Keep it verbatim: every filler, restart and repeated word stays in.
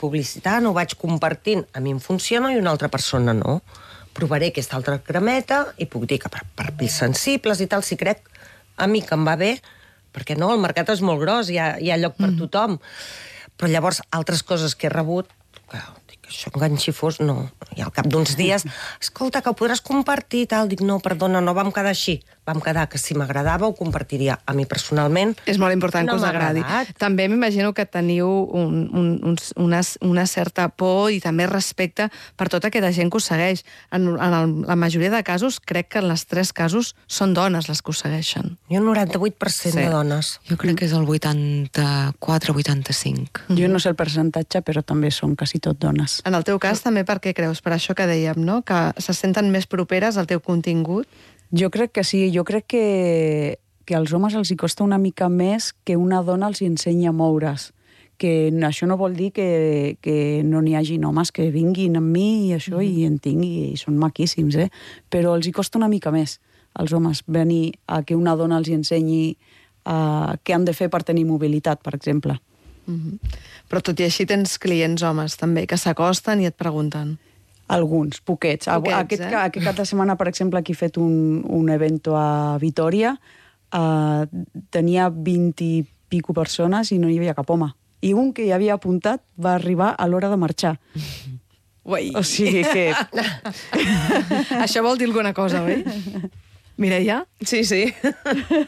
publicitant, ho vaig compartint, a mi em funciona i una altra persona no. Provaré aquesta altra cremeta i puc dir que per, per pils sensibles i tal, si crec a mi que em va bé, perquè no, el mercat és molt gros, hi ha, hi ha lloc per mm. tothom. Però llavors, altres coses que he rebut, que dic, això enganxifós, no. I al cap d'uns dies, escolta, que ho podràs compartir i tal. Dic, no, perdona, no vam quedar així. Vam quedar que si m'agradava ho compartiria. A mi personalment és molt important no que us agradi. També m'imagino que teniu un, un, un, una, una certa por i també respecte per tota aquesta gent que us segueix. En, en el, la majoria de casos, crec que en els tres casos són dones les que us segueixen. Jo un noranta-vuit per cent sí. de dones. Jo crec que és el vuitanta-quatre vuitanta-cinc. Mm-hmm. Jo no sé el percentatge, però també són quasi tot dones. En el teu cas, també per què creus? Per això que dèiem, no? Que se senten més properes al teu contingut? Jo crec que sí, jo crec que, que als homes els hi costa una mica més que una dona els ensenya a moure's. Que això no vol dir que, que no n'hi hagi homes que vinguin amb mi i això, mm. i en tingui, i són maquíssims, eh? Però els hi costa una mica més als homes venir a que una dona els ensenyi uh, què han de fer per tenir mobilitat, per exemple. Mm-hmm. Però tot i així tens clients homes també que s'acosten i et pregunten. Alguns, poquets. poquets aquest, eh? aquest cap de setmana, per exemple, aquí he fet un, un evento a Vitòria, uh, tenia vint i pico persones i no hi havia cap home. I un que hi havia apuntat va arribar a l'hora de marxar. Uai. O sigui que... Això vol dir alguna cosa, oi? Mireia? Sí, sí.